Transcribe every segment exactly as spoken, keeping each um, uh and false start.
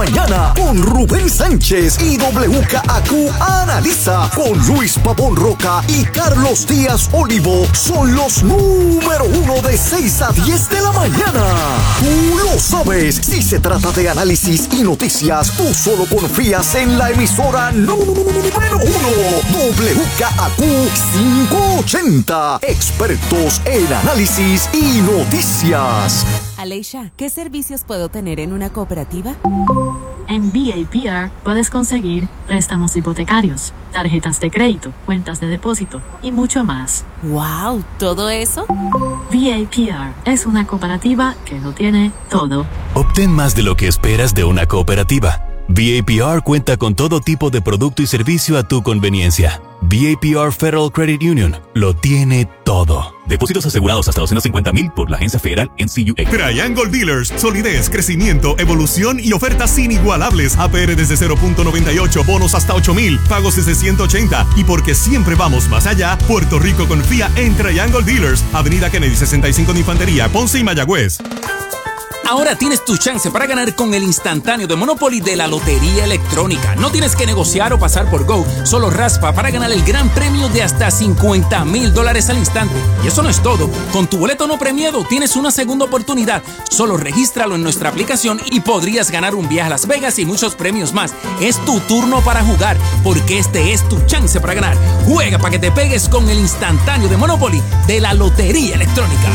mañana con Rubén Sánchez y W K A Q Analiza con Luis Pavón Roca y Carlos Díaz Olivo. Son los número uno de seis a diez de la mañana. Tú lo sabes. Si se trata de análisis y noticias, tú solo confías en la emisora número uno. W K A Q quinientos ochenta. Expertos en análisis y noticias. Aleisha, ¿qué servicios puedo tener en una cooperativa? En V A P R puedes conseguir préstamos hipotecarios, tarjetas de crédito, cuentas de depósito y mucho más. ¡Wow! ¿Todo eso? V A P R es una cooperativa que lo tiene todo. Obtén más de lo que esperas de una cooperativa. V A P R cuenta con todo tipo de producto y servicio a tu conveniencia. V A P R Federal Credit Union lo tiene todo. Depósitos asegurados hasta doscientos cincuenta mil por la agencia federal N C U A. Triangle Dealers, solidez, crecimiento, evolución y ofertas inigualables. A P R desde cero punto noventa y ocho, bonos hasta ocho mil, pagos desde ciento ochenta. Y porque siempre vamos más allá, Puerto Rico confía en Triangle Dealers. Avenida Kennedy sesenta y cinco de Infantería, Ponce y Mayagüez. Ahora tienes tu chance para ganar con el instantáneo de Monopoly de la Lotería Electrónica. No tienes que negociar o pasar por Go, solo raspa para ganar el gran premio de hasta cincuenta mil dólares al instante. Y eso no es todo. Con tu boleto no premiado tienes una segunda oportunidad. Solo regístralo en nuestra aplicación y podrías ganar un viaje a Las Vegas y muchos premios más. Es tu turno para jugar, porque este es tu chance para ganar. Juega para que te pegues con el instantáneo de Monopoly de la Lotería Electrónica.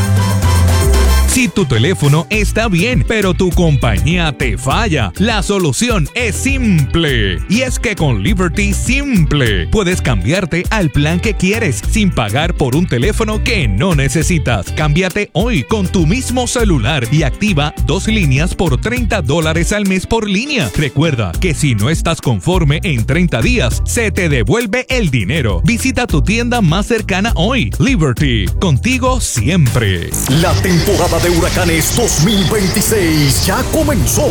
Si tu teléfono está bien, pero tu compañía te falla, la solución es simple. Y es que con Liberty Simple puedes cambiarte al plan que quieres sin pagar por un teléfono que no necesitas. Cámbiate hoy con tu mismo celular y activa dos líneas por treinta dólares al mes por línea. Recuerda que si no estás conforme en treinta días, se te devuelve el dinero. Visita tu tienda más cercana hoy. Liberty, contigo siempre. La temporada de huracanes dos mil veintiséis ya comenzó.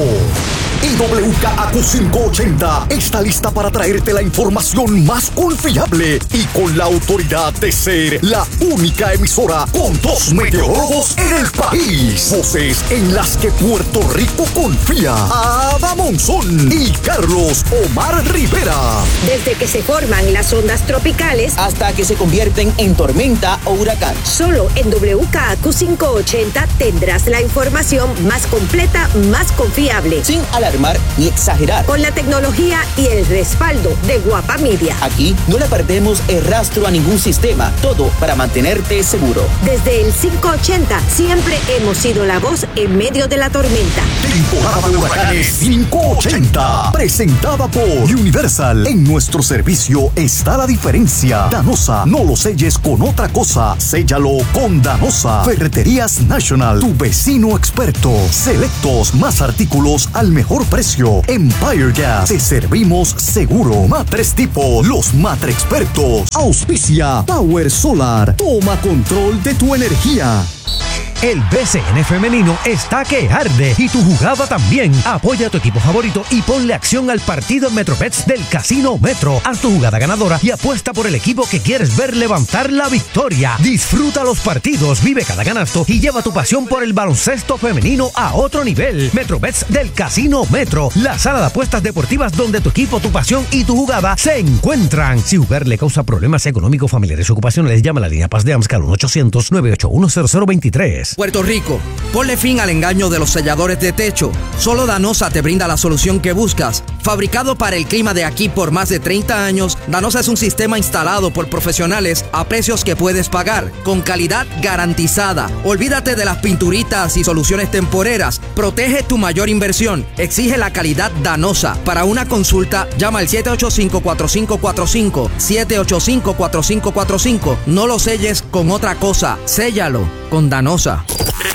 Y W K A Q quinientos ochenta está lista para traerte la información más confiable y con la autoridad de ser la única emisora con dos meteorólogos en el país. Voces en las que Puerto Rico confía. Ada Monzón y Carlos Omar Rivera. Desde que se forman las ondas tropicales hasta que se convierten en tormenta o huracán. Solo en W K A Q quinientos ochenta tendrás la información más completa, más confiable. Sin alarmar ni exagerar. Con la tecnología y el respaldo de Guapa Media. Aquí no le perdemos el rastro a ningún sistema. Todo para mantenerte seguro. Desde el quinientos ochenta siempre hemos sido la voz en medio de la tormenta. Temporada de huracanes quinientos ochenta. Presentada por Universal. En nuestro servicio está la diferencia. Danosa, no lo selles con otra cosa. Séllalo con Danosa. Ferreterías National, tu vecino experto. Selectos, más artículos al mejor precio. Empire Gas, te servimos seguro. Matres Tipo, los matre expertos. Auspicia Power Solar. Toma control de tu energía. El B C N femenino está que arde y tu jugada también. Apoya a tu equipo favorito y ponle acción al partido en MetroBets del Casino Metro. Haz tu jugada ganadora y apuesta por el equipo que quieres ver levantar la victoria. Disfruta los partidos, vive cada canasto y lleva tu pasión por el baloncesto femenino a otro nivel. MetroBets del Casino Metro, la sala de apuestas deportivas donde tu equipo, tu pasión y tu jugada se encuentran. Si jugar le causa problemas económicos, familiares o ocupacionales, llama a la línea Paz de AMSCA al uno ochocientos, nueve ocho uno, cero cero dos tres. Puerto Rico, ponle fin al engaño de los selladores de techo. Solo Danosa te brinda la solución que buscas. Fabricado para el clima de aquí por más de treinta años, Danosa es un sistema instalado por profesionales a precios que puedes pagar, con calidad garantizada. Olvídate de las pinturitas y soluciones temporeras. Protege tu mayor inversión. Exige la calidad Danosa. Para una consulta, llama al siete ocho cinco, cuatro cinco cuatro cinco, siete ocho cinco, cuatro cinco cuatro cinco. No lo selles con otra cosa. Séllalo con Danosa.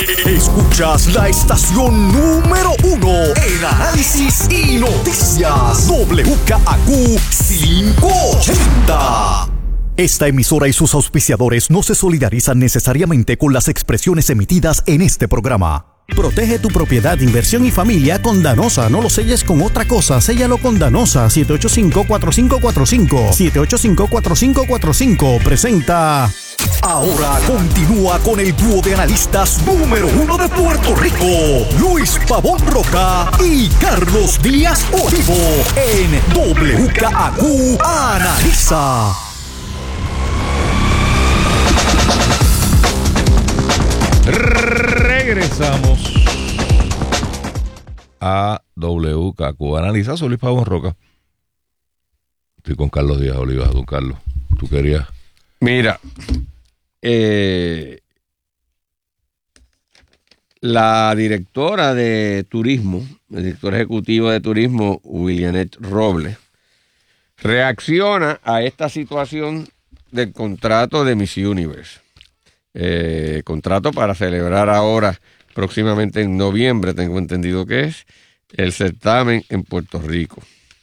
Escuchas la estación número uno en análisis y noticias. W K A Q quinientos ochenta. Esta emisora y sus auspiciadores no se solidarizan necesariamente con las expresiones emitidas en este programa. Protege tu propiedad, inversión y familia con Danosa. No lo selles con otra cosa. Séllalo con Danosa. siete ocho cinco, cuatro cinco cuatro cinco. siete ocho cinco, cuatro cinco cuatro cinco. Presenta Ahora continúa con el dúo de analistas número uno de Puerto Rico, Luis Pavón Roca y Carlos Díaz Olivo, en W K A Q Analiza. Regresamos a W K A Q Analiza. Soy Luis Pavón Roca. Estoy con Carlos Díaz Oliva. Don Carlos, tú querías... Mira, eh, la directora de turismo, la directora ejecutiva de turismo, Willianet Robles, reacciona a esta situación del contrato de Miss Universe. Eh, contrato para celebrar ahora, próximamente en noviembre, tengo entendido que es, el certamen en Puerto Rico.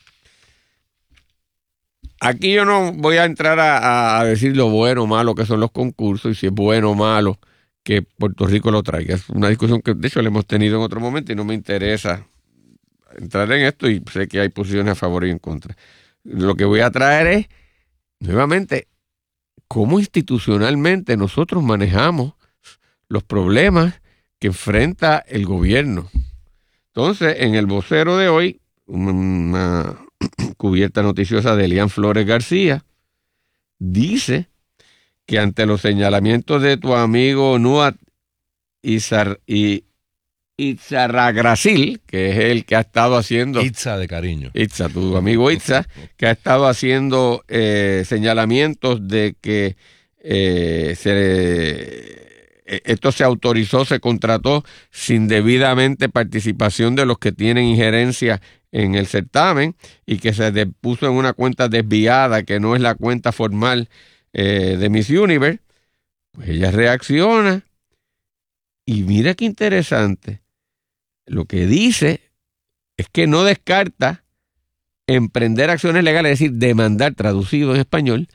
Aquí yo no voy a entrar a, a decir lo bueno o malo que son los concursos y si es bueno o malo que Puerto Rico lo traiga. Es una discusión que de hecho la hemos tenido en otro momento y no me interesa entrar en esto y sé que hay posiciones a favor y en contra. Lo que voy a traer es, nuevamente, cómo institucionalmente nosotros manejamos los problemas que enfrenta el gobierno. Entonces, en el vocero de hoy, una cubierta noticiosa de Elian Flores García, dice que ante los señalamientos de tu amigo Nuat Izar, y Itzarragrasil, que es el que ha estado haciendo... Itza de cariño. Itza, tu amigo Itza, que ha estado haciendo eh, señalamientos de que eh, se, esto se autorizó, se contrató sin debidamente participación de los que tienen injerencia en el certamen y que se puso en una cuenta desviada que no es la cuenta formal eh, de Miss Universe. Pues ella reacciona y mira qué interesante. Lo que dice es que no descarta emprender acciones legales, es decir, demandar, traducido en español,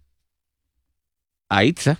a Itza.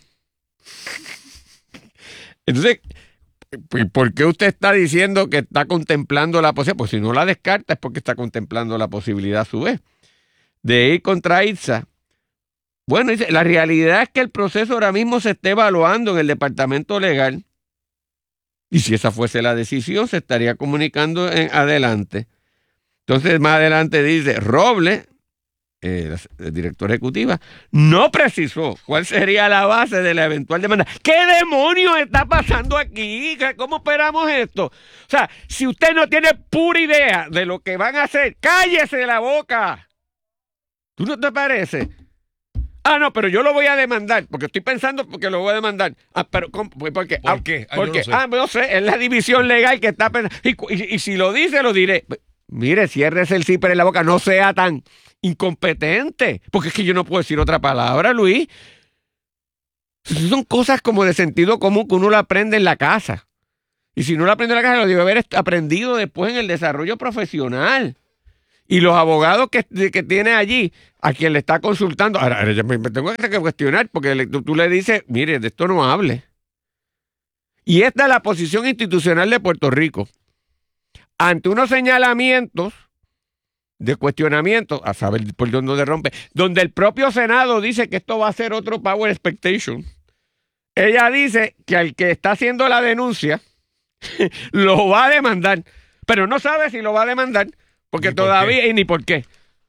Entonces, ¿por qué usted está diciendo que está contemplando la posibilidad? Pues si no la descarta es porque está contemplando la posibilidad a su vez de ir contra Itza. Bueno, dice, la realidad es que el proceso ahora mismo se está evaluando en el departamento legal y si esa fuese la decisión se estaría comunicando en adelante. Entonces más adelante dice, Robles, eh, la directora ejecutiva, no precisó cuál sería la base de la eventual demanda. ¿Qué demonios está pasando aquí? ¿Cómo esperamos esto? O sea, si usted no tiene pura idea de lo que van a hacer, cállese la boca. ¿Tú no te parece? Ah, no, pero yo lo voy a demandar, porque estoy pensando porque lo voy a demandar. Ah, pero ¿cómo? ¿Por qué? ¿Por qué? Ah, porque, no sé. ah, no sé, es la división legal que está pensando. Y, y, y si lo dice, lo diré. Mire, ciérrese el zipper en la boca, no sea tan incompetente, porque es que yo no puedo decir otra palabra, Luis. Son cosas como de sentido común que uno lo aprende en la casa. Y si no lo aprende en la casa, lo debe haber aprendido después en el desarrollo profesional. Y los abogados que, que tiene allí, a quien le está consultando, ahora, ahora me, me tengo que cuestionar, porque le, tú, tú le dices, mire, de esto no hable. Y esta es la posición institucional de Puerto Rico. Ante unos señalamientos de cuestionamiento, a saber por dónde rompe, donde el propio Senado dice que esto va a ser otro power expectation. Ella dice que al que está haciendo la denuncia lo va a demandar, pero no sabe si lo va a demandar, porque todavía, y ni por qué.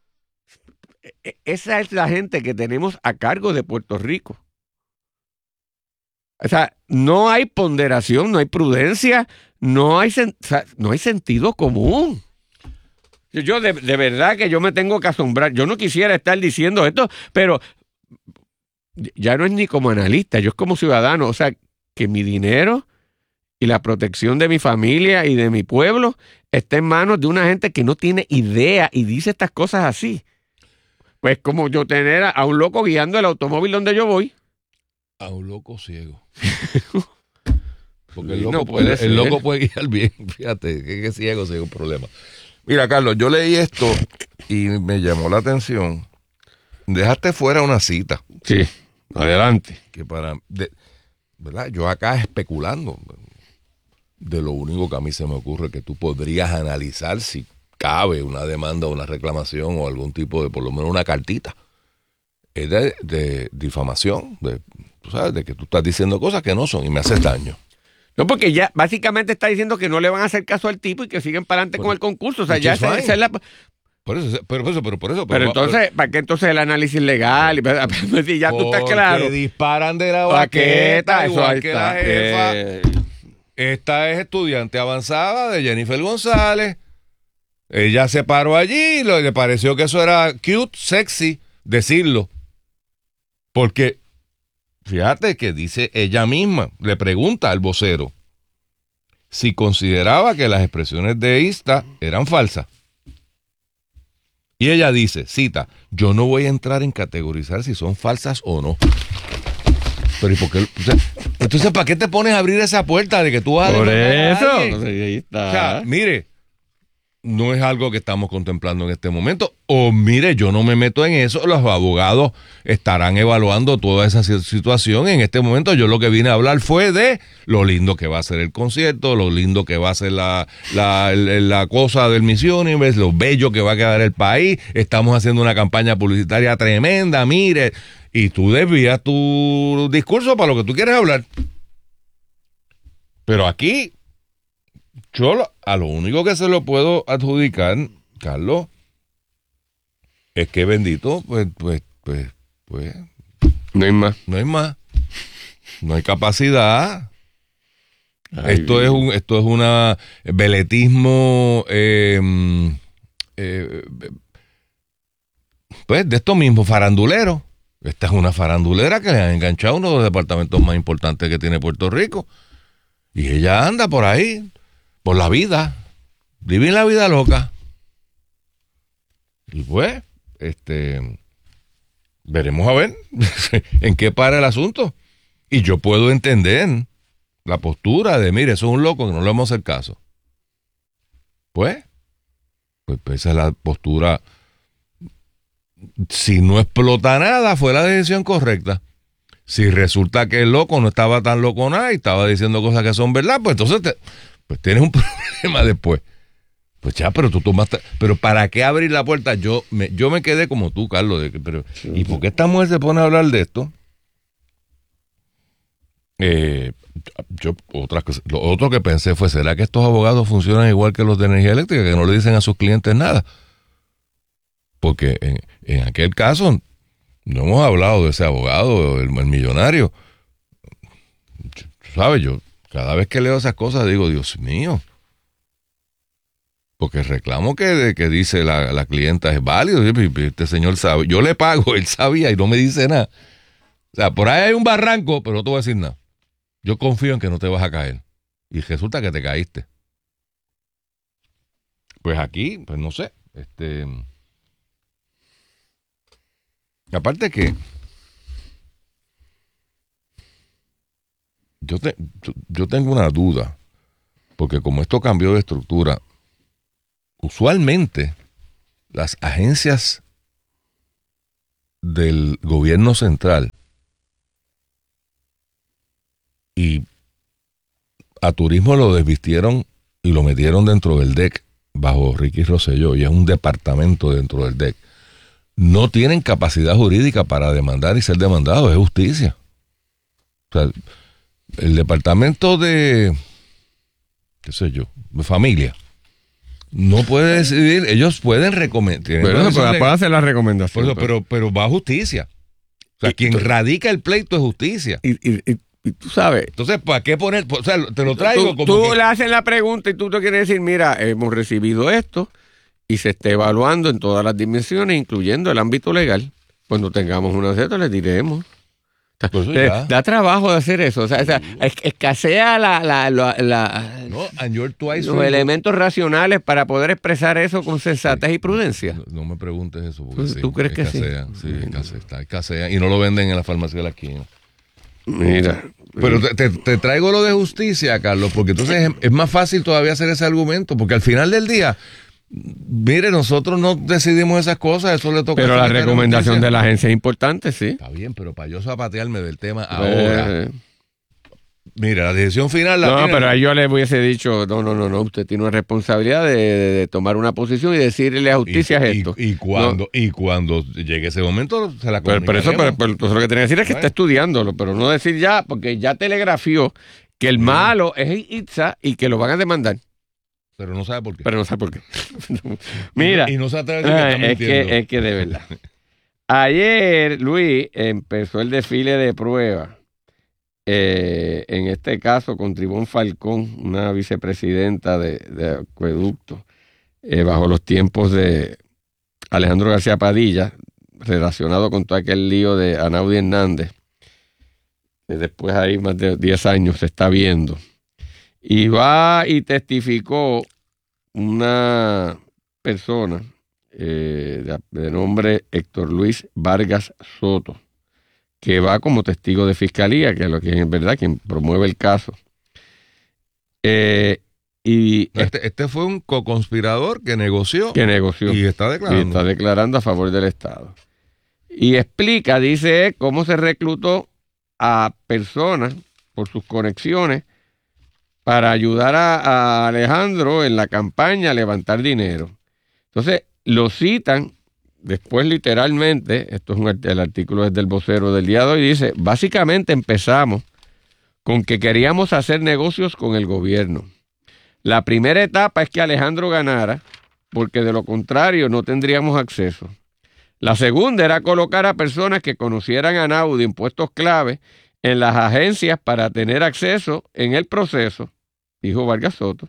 Esa es la gente que tenemos a cargo de Puerto Rico. O sea, no hay ponderación, no hay prudencia, no hay, sen- o sea, no hay sentido común. Yo de, de verdad que yo me tengo que asombrar. Yo no quisiera estar diciendo esto, pero ya no es ni como analista, yo es como ciudadano. O sea, que mi dinero y la protección de mi familia y de mi pueblo está en manos de una gente que no tiene idea y dice estas cosas así. Pues como yo tener a, a un loco guiando el automóvil donde yo voy. A un loco ciego. Porque el No loco, puede puede, ser. el loco puede guiar bien. Fíjate, que, que ciego sí es un problema. Mira, Carlos, yo leí esto y me llamó la atención. Dejaste fuera una cita. Sí, adelante. Que para, de, ¿verdad? Yo acá especulando de lo único que a mí se me ocurre que tú podrías analizar si cabe una demanda o una reclamación o algún tipo de, por lo menos una cartita. Es de, de difamación, de tú sabes, de que tú estás diciendo cosas que no son y me haces daño. No, porque ya básicamente está diciendo que no le van a hacer caso al tipo y que siguen para adelante con el concurso. O sea, ya esa, esa es la... Por eso, pero, pero, pero por eso. Pero, pero entonces, pero, ¿para qué entonces el análisis legal? Y, si ya tú estás claro. Que disparan de la baqueta, eso igual ahí que está. la jefa. Eh... Esta es estudiante avanzada de Jennifer González. Ella se paró allí y le pareció que eso era cute, sexy, decirlo. Porque, fíjate que dice ella misma, le pregunta al vocero si consideraba que las expresiones de Insta eran falsas. Y ella dice, cita, yo no voy a entrar en categorizar si son falsas o no. Pero ¿y por qué? O sea, entonces, ¿para qué te pones a abrir esa puerta de que tú vas a... Por eso. No sé, ahí está. O sea, mire, no es algo que estamos contemplando en este momento. O mire, yo no me meto en eso. Los abogados estarán evaluando toda esa situación. En este momento yo lo que vine a hablar fue de lo lindo que va a ser el concierto, lo lindo que va a ser la, la, la, la cosa del Miss Universe, lo bello que va a quedar el país. Estamos haciendo una campaña publicitaria tremenda, mire. Y tú desvías tu discurso para lo que tú quieres hablar. Pero aquí, yo a lo único que se lo puedo adjudicar, Carlos, es que bendito, pues, pues, pues, pues. No hay más. No hay más. No hay capacidad. Ay, esto bien. es un, esto es una veletismo, eh, eh, pues, de esto mismo, farandulero. Esta es una farandulera que le han enganchado a uno de los departamentos más importantes que tiene Puerto Rico. Y ella anda por ahí, por la vida, vive la vida loca. Y pues, este, veremos a ver en qué para el asunto. Y yo puedo entender la postura de, mire, eso es un loco que no le vamos a hacer caso. Pues, pues esa es la postura. Si no explota nada, fue la decisión correcta. Si resulta que el loco no estaba tan loco nada y estaba diciendo cosas que son verdad, pues entonces te, pues tienes un problema después. Pues ya, pero tú tomaste... Pero ¿para qué abrir la puerta? Yo me, yo me quedé como tú, Carlos. De que, pero, ¿y por qué esta mujer se pone a hablar de esto? Eh, yo, otra cosa, lo otro que pensé fue, ¿será que estos abogados funcionan igual que los de energía eléctrica, que no le dicen a sus clientes nada? Porque en, en aquel caso no hemos hablado de ese abogado, el, el millonario. ¿Sabes? Yo cada vez que leo esas cosas digo, Dios mío. Porque el reclamo que, que dice la, la clienta es válido. Este señor sabe. Yo le pago, él sabía y no me dice nada. O sea, por ahí hay un barranco, pero no te voy a decir nada. Yo confío en que no te vas a caer. Y resulta que te caíste. Pues aquí, pues no sé. Este... Aparte que yo, te, yo tengo una duda, porque como esto cambió de estructura, usualmente las agencias del gobierno central y a turismo lo desvistieron y lo metieron dentro del D E C bajo Ricky Rosselló, y es un departamento dentro del D E C. No tienen capacidad jurídica para demandar y ser demandados, es justicia. O sea, el departamento de, qué sé yo, de familia, no puede decidir, ellos pueden recomendar. Bueno, pero puede hacer la recomendación. Pero, pero, pero va a justicia. O sea, y, quien entonces, radica el pleito es justicia. Y, y, y, y tú sabes. Entonces, ¿para qué poner? O sea, te lo traigo tú, como. Tú que, le haces la pregunta y tú te quieres decir, mira, hemos recibido esto y se está evaluando en todas las dimensiones, incluyendo el ámbito legal. Cuando tengamos una cierta, les diremos. Pues eh, da trabajo de hacer eso. O sea, o sea es, escasea la, la, la, la no, and you're twice los elementos racionales para poder expresar eso con sensatez sí. y prudencia. No, no me preguntes eso. Porque ¿Tú, sí, ¿tú crees escasea, que sí? Sí, escasea, está, escasea. Y no lo venden en la farmacia de la esquina. Mira. Pero te, te, te traigo lo de justicia, Carlos, porque entonces es, es más fácil todavía hacer ese argumento, porque al final del día, mire, nosotros no decidimos esas cosas, eso le toca. Pero la recomendación de la agencia es importante, sí. Está bien, pero para yo zapatearme del tema ahora, eh. Mira, la decisión final la No, tiene... pero a yo le hubiese dicho, no, no, no, no, usted tiene una responsabilidad de, de, de tomar una posición y decirle a justicia y, esto. Y, y cuando, no. y cuando llegue ese momento, se la Pero, pero eso, pero, pero, entonces lo que tenía que decir es que está estudiándolo, pero no decir ya, porque ya telegrafió que el malo es Itza y que lo van a demandar. Pero no sabe por qué. Pero no sabe por qué. Mira. Y no, y no se atreve a decir que está es, que, es que de verdad. Ayer, Luis, empezó el desfile de pruebas. Eh, en este caso con Tribón Falcón, una vicepresidenta de, de Acueducto, eh, bajo los tiempos de Alejandro García Padilla, relacionado con todo aquel lío de Anaudi Hernández, que después ahí más de diez años se está viendo. Y va y testificó una persona eh, de, de nombre Héctor Luis Vargas Soto, que va como testigo de fiscalía, que es lo que es verdad quien promueve el caso. Eh, y este, este fue un co-conspirador que negoció. Que negoció. Y está declarando. Y está declarando a favor del Estado. Y explica, dice, cómo se reclutó a personas por sus conexiones para ayudar a, a Alejandro en la campaña a levantar dinero. Entonces, lo citan. Después, literalmente, esto es un, el artículo es del Vocero del día de hoy, dice, básicamente empezamos con que queríamos hacer negocios con el gobierno. La primera etapa es que Alejandro ganara, porque de lo contrario no tendríamos acceso. La segunda era colocar a personas que conocieran a Anaudi en puestos clave en las agencias para tener acceso en el proceso, dijo Vargas Soto.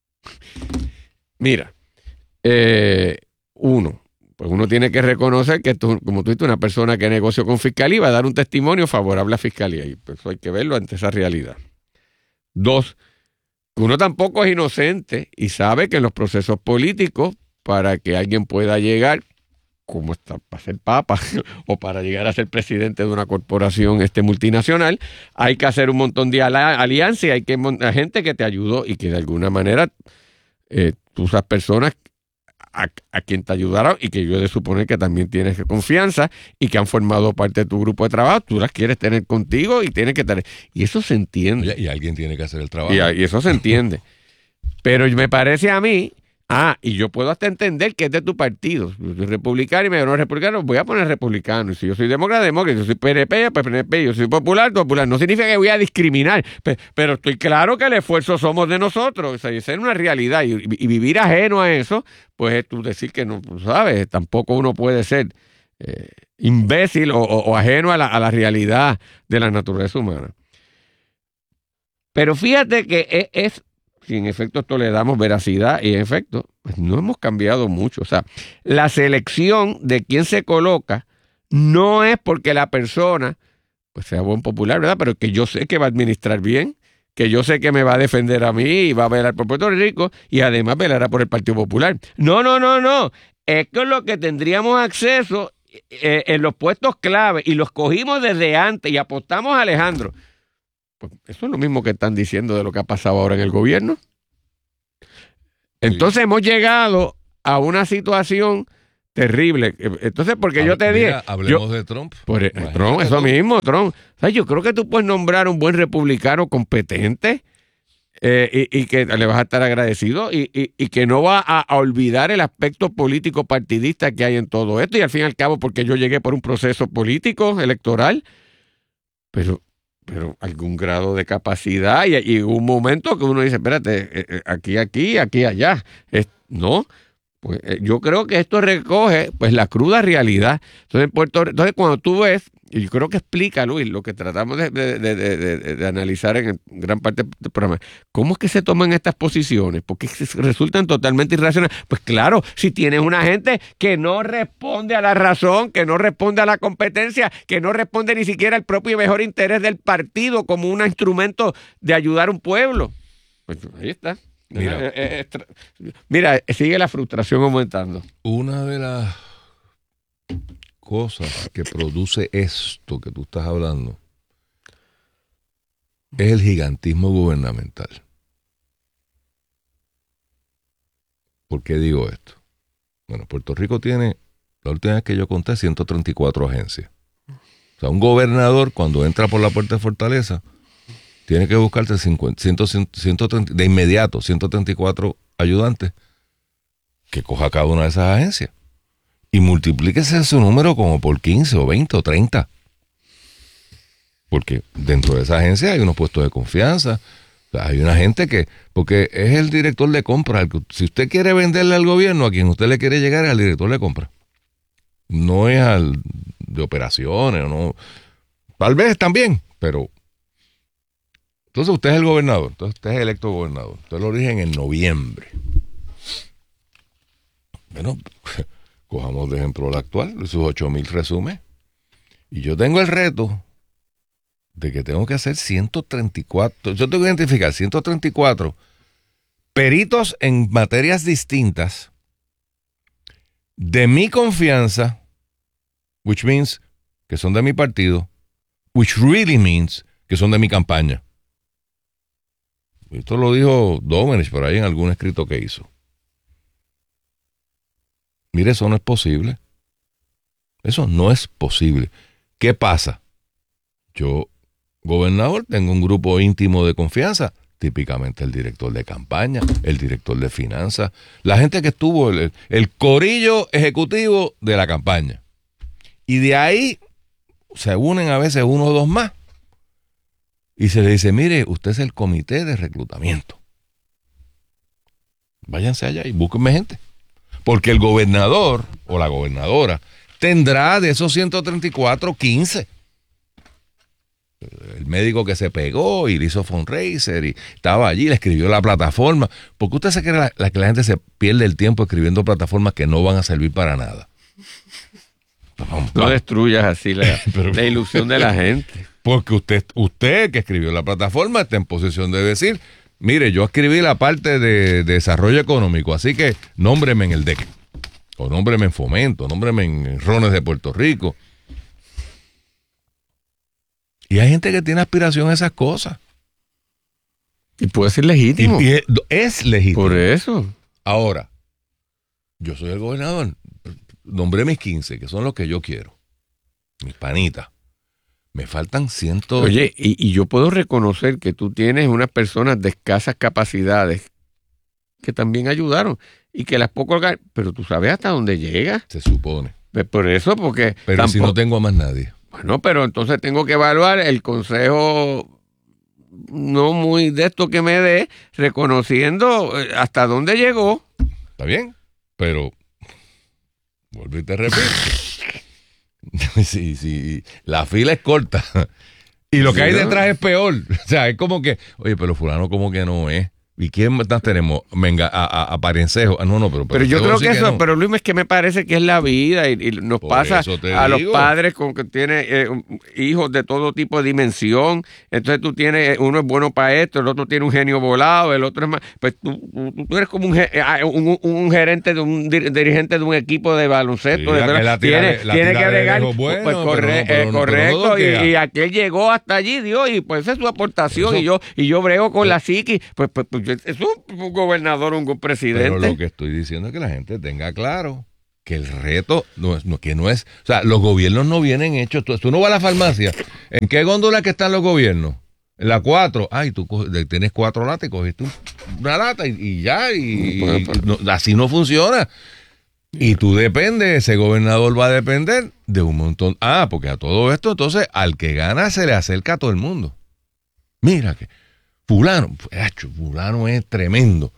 Mira, eh, uno, pues uno tiene que reconocer que esto, como tú dices, una persona que negoció con fiscalía va a dar un testimonio favorable a fiscalía, y pues eso hay que verlo ante esa realidad. Dos, que uno tampoco es inocente y sabe que en los procesos políticos, para que alguien pueda llegar, como está para ser papa o para llegar a ser presidente de una corporación este multinacional, hay que hacer un montón de alianzas y hay que hay gente que te ayudó y que de alguna manera eh, tú esas personas a, a quien te ayudaron y que yo he de suponer que también tienes confianza y que han formado parte de tu grupo de trabajo, tú las quieres tener contigo y tienes que tener, y eso se entiende. Y, y alguien tiene que hacer el trabajo. Y, y eso se entiende. Pero me parece a mí, ah, y yo puedo hasta entender que es de tu partido. Yo soy republicano y me ganó republicano, voy a poner republicano. Y si yo soy demócrata, demócrata. Si yo soy P N P, pues P N P. Yo soy popular, popular. No significa que voy a discriminar, pero, pero estoy claro que el esfuerzo somos de nosotros. O sea, esa es una realidad. Y, y vivir ajeno a eso, pues es tú decir que no, ¿sabes? Tampoco uno puede ser eh, imbécil o, o, o ajeno a la, a la realidad de la naturaleza humana. Pero fíjate que es... es si en efecto esto le damos veracidad, y en efecto, pues no hemos cambiado mucho. O sea, la selección de quién se coloca no es porque la persona pues sea buen popular, ¿verdad? Pero que yo sé que va a administrar bien, que yo sé que me va a defender a mí y va a velar por Puerto Rico y además velará por el Partido Popular. No, no, no, no. Es que lo que tendríamos acceso eh, en los puestos clave y los cogimos desde antes y apostamos a Alejandro. Pues eso es lo mismo que están diciendo de lo que ha pasado ahora en el gobierno. Entonces sí. Hemos llegado a una situación terrible. Entonces, porque Hable, yo te dije... Mira, hablemos yo, de Trump. Por, Trump, eso tú. mismo, Trump. O sea, yo creo que tú puedes nombrar un buen republicano competente eh, y, y que le vas a estar agradecido y, y, y que no va a, a olvidar el aspecto político partidista que hay en todo esto. Y al fin y al cabo, porque yo llegué por un proceso político, electoral, pero... pero algún grado de capacidad y, y un momento que uno dice, espérate, eh, aquí, aquí, aquí, allá. Es, no, pues eh, yo creo que esto recoge pues la cruda realidad. Entonces, en Puerto, entonces cuando tú ves, y yo creo que explica, Luis, lo que tratamos de, de, de, de, de, de analizar en gran parte del programa, ¿cómo es que se toman estas posiciones? Porque resultan totalmente irracionales. Pues claro, si tienes una gente que no responde a la razón, que no responde a la competencia, que no responde ni siquiera al propio y mejor interés del partido como un instrumento de ayudar a un pueblo, pues ahí está. Mira, eh, eh, eh, mira, sigue la frustración aumentando. Una de las cosas que produce esto que tú estás hablando es el gigantismo gubernamental. ¿Por qué digo esto? Bueno, Puerto Rico tiene, la última vez que yo conté, ciento treinta y cuatro agencias. O sea, un gobernador cuando entra por la puerta de Fortaleza tiene que buscarte cincuenta, cien, ciento treinta, de inmediato ciento treinta y cuatro ayudantes que coja cada una de esas agencias y multiplíquese ese número como por quince o veinte o treinta. Porque dentro de esa agencia hay unos puestos de confianza. O sea, hay una gente que, porque es el director de compra. El que, si usted quiere venderle al gobierno, a quien usted le quiere llegar es al director de compra. No es al de operaciones, no. Tal vez también, pero entonces usted es el gobernador, entonces usted es electo gobernador. Usted lo eligen en noviembre. Bueno, cojamos de ejemplo el actual, sus ocho mil resumes. Y yo tengo el reto de que tengo que hacer ciento treinta y cuatro, yo tengo que identificar ciento treinta y cuatro peritos en materias distintas de mi confianza, which means que son de mi partido, which really means que son de mi campaña. Esto lo dijo Domenech por ahí en algún escrito que hizo. Mire, eso no es posible. Eso no es posible. ¿Qué pasa? Yo, gobernador, tengo un grupo íntimo de confianza, típicamente el director de campaña, el director de finanzas, la gente que estuvo, el, el corillo ejecutivo de la campaña. Y de ahí se unen a veces uno o dos más. Y se le dice, mire, usted es el comité de reclutamiento. Váyanse allá y búsquenme gente. Porque el gobernador o la gobernadora tendrá de esos ciento treinta y cuatro, quince. El médico que se pegó y le hizo fundraiser y estaba allí, le escribió la plataforma. ¿Por qué usted se cree la, la que la gente se pierde el tiempo escribiendo plataformas que no van a servir para nada? Vamos, no destruyas así la, Pero, la ilusión de la gente. Porque usted, usted que escribió la plataforma está en posición de decir, mire, yo escribí la parte de, de desarrollo económico, así que nómbreme en el D E C, o nómbreme en Fomento, nómbreme en Rones de Puerto Rico. Y hay gente que tiene aspiración a esas cosas. Y puede ser legítimo. Y, y es, es legítimo. Por eso. Ahora, yo soy el gobernador. Nombré mis quince, que son los que yo quiero. Mis panitas. Me faltan ciento... Oye, y, y yo puedo reconocer que tú tienes unas personas de escasas capacidades que también ayudaron y que las poco... Pero tú sabes hasta dónde llega. Se supone. Pues por eso, porque... Pero tampoco... si no tengo a más nadie. Bueno, pero entonces tengo que evaluar el consejo no muy de esto que me dé, reconociendo hasta dónde llegó. Está bien, pero vuelvo y te repito. Sí, sí, la fila es corta y lo que sí, hay detrás es peor. O sea, es como que, oye, pero fulano como que no es. ¿Y quién más tenemos? Venga, a, a, a Parencejo. Ah, no, no, pero... Pero yo creo que, que eso, no. Pero Luis, es que me parece que es la vida y, y nos Por pasa a digo. Los padres con que tienen eh, hijos de todo tipo de dimensión. Entonces tú tienes, uno es bueno para esto, el otro tiene un genio volado, el otro es más... Pues tú, tú, tú eres como un, un, un gerente, de un dirigente de un equipo de baloncesto. Sí, de, la tiene tira, tiene que bregar. Bueno, pues corre, pero no, pero no, correcto. Pero no, y, y aquel llegó hasta allí, Dios, y pues esa es su aportación. Eso, y yo y yo brego con la psiqui. Pues, pues, pues es un gobernador, un presidente. Pero lo que estoy diciendo es que la gente tenga claro que el reto no es, no, que no es, o sea, los gobiernos no vienen hechos. Tú, tú no vas a la farmacia. ¿En qué góndola que están los gobiernos? En la cuatro. Ay, tú coges, tienes cuatro latas y cogiste una lata y, y ya. Y, bueno, y no, así no funciona. Y tú dependes, ese gobernador va a depender de un montón. Ah, porque a todo esto, entonces, al que gana se le acerca a todo el mundo. Mira que fulano, acho, fulano es tremendo.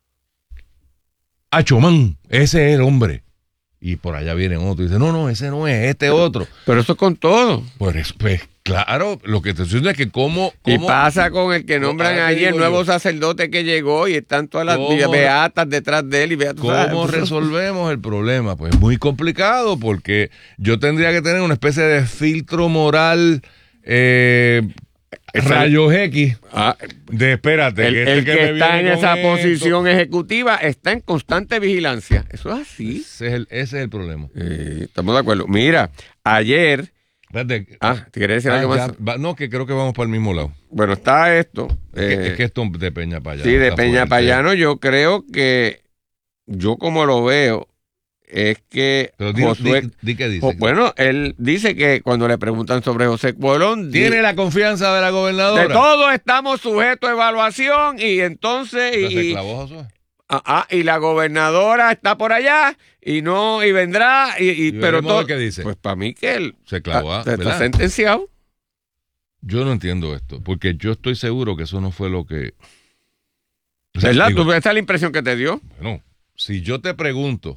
Acho, man, ese es el hombre. Y por allá viene otro y dice, no, no, ese no es, este otro. Pero eso es con todo. Pues, pues claro, lo que te estoy es que cómo, cómo... Y pasa con el que nombran allí el nuevo yo, sacerdote que llegó y están todas las ¿cómo, beatas detrás de él. Y beatas, ¿cómo ¿sabes? resolvemos el problema? Pues es muy complicado porque yo tendría que tener una especie de filtro moral... Eh, Rayos X ah, de espérate el, que, el que, que está en esa esto. posición ejecutiva está en constante vigilancia. Eso es así. Ese es el, ese es el problema. Eh, estamos de acuerdo. Mira, ayer espérate, ah, ¿te querés decir ah, algo más? Ya, no, que creo que vamos para el mismo lado. Bueno, está esto es, eh, que, es que esto de Peña Payano sí, de Peña Payano yo creo que yo como lo veo es que Pero di, Josué, di, di qué dice. oh, bueno, él dice que cuando le preguntan sobre José Colón, ¿tiene di, la confianza de la gobernadora? de todos estamos sujetos a evaluación y entonces ¿Pero y, se clavó Josué? ah, ah, y la gobernadora está por allá y no y vendrá y, y, ¿Y pero todo qué dice? Pues para mí que él se clavó, está, ¿verdad? está sentenciado. Yo no entiendo esto, porque yo estoy seguro que eso no fue lo que... O sea, ¿Verdad? digo, ¿Tú, esa es la impresión que te dio? Bueno, si yo te pregunto,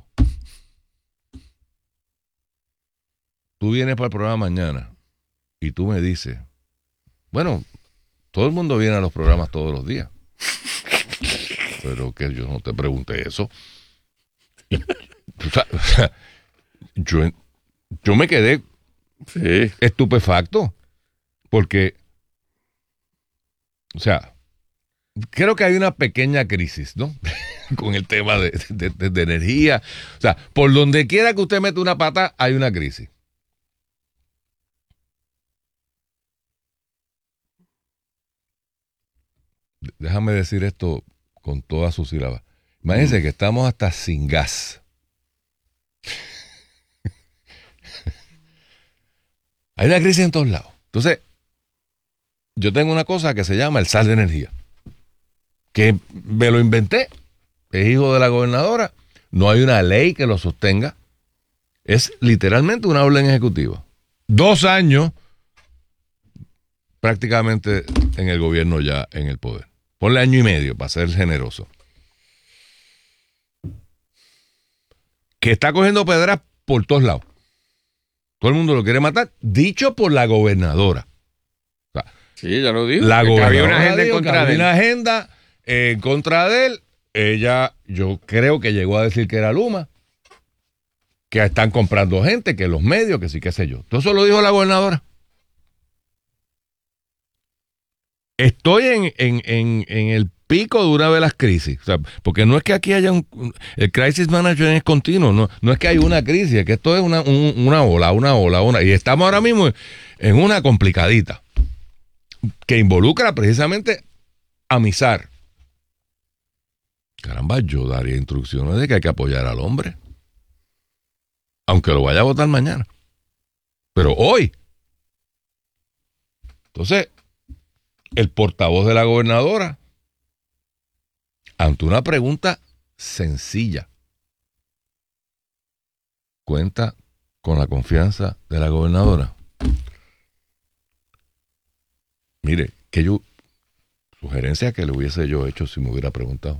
tú vienes para el programa mañana y tú me dices, bueno, todo el mundo viene a los programas todos los días, pero que yo no te pregunté eso. Y, o sea, o sea, yo, yo me quedé sí. estupefacto. Porque, o sea, creo que hay una pequeña crisis, ¿no? Con el tema de, de, de, de energía. O sea, por donde quiera que usted mete una pata, hay una crisis. Déjame decir esto con todas sus sílabas. Imagínense mm. que estamos hasta sin gas. Hay una crisis en todos lados. Entonces, yo tengo una cosa que se llama el sal de energía, que me lo inventé, es hijo de la gobernadora, no hay una ley que lo sostenga, es literalmente una orden ejecutiva. Dos años prácticamente en el gobierno ya en el poder. Ponle año y medio para ser generoso. Que está cogiendo piedras por todos lados. Todo el mundo lo quiere matar, dicho por la gobernadora. Sí, ya lo dijo. La gobernadora había una agenda en dijo contra que de había él. una agenda eh, en contra de él. Ella, yo creo que llegó a decir que era Luma, que están comprando gente, que los medios, que sí, qué sé yo. Todo eso lo dijo la gobernadora. Estoy en, en, en, en el pico de una de las crisis. O sea, porque no es que aquí haya un... El crisis management es continuo. No, no es que hay una crisis, es que esto es una, un, una ola, una ola, una... Y estamos ahora mismo en una complicadita que involucra precisamente a Mizar. Caramba, yo daría instrucciones de que hay que apoyar al hombre. Aunque lo vaya a votar mañana. Pero hoy. Entonces, el portavoz de la gobernadora, ante una pregunta sencilla, ¿cuenta con la confianza de la gobernadora? Mire, que yo, sugerencia que le hubiese yo hecho si me hubiera preguntado.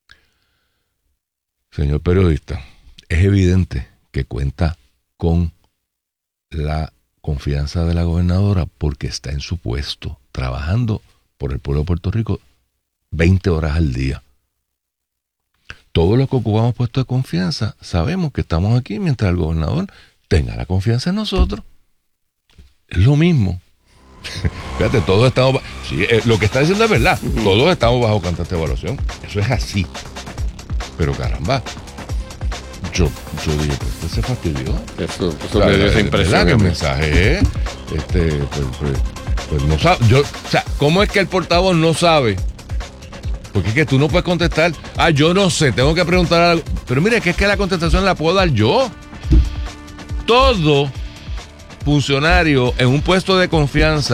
Señor periodista, es evidente que cuenta con la confianza de la gobernadora porque está en su puesto, trabajando por el pueblo de Puerto Rico veinte horas al día. Todos los que ocupamos puestos de confianza sabemos que estamos aquí mientras el gobernador tenga la confianza en nosotros. Es lo mismo. Fíjate, todos estamos... Sí, eh, lo que está diciendo es verdad. Todos estamos bajo constante evaluación. Eso es así. Pero caramba, yo, yo dije, pues usted se fastidió. Eso, eso me dio esa impresión. Que el mensaje es, este, pues, pues, pues no sabe. Yo, o sea, ¿cómo es que el portavoz no sabe? Porque es que tú no puedes contestar. Ah, yo no sé, tengo que preguntar algo. Pero mire, que es que la contestación la puedo dar yo. Todo funcionario en un puesto de confianza